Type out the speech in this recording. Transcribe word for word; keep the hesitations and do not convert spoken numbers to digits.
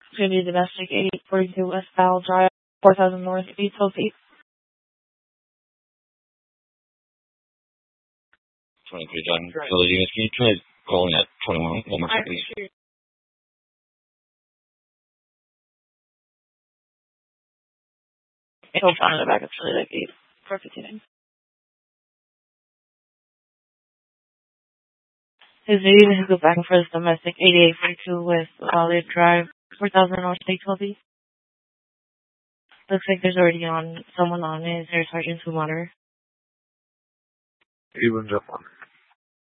It's going to be domestic eighty forty-two West Powell Drive, four thousand North, eight twelve feet. twenty-three John. So the units, can you try calling at twenty-one one more second? Please? Hold on in the back, it's really like eight four fifty-nine. His unit has go back and forth domestic eighty-eight forty-two West Olive Drive, four thousand North, eight twelve feet. Looks like there's already on someone on it. Is there Sergeant to monitor? Even Japan.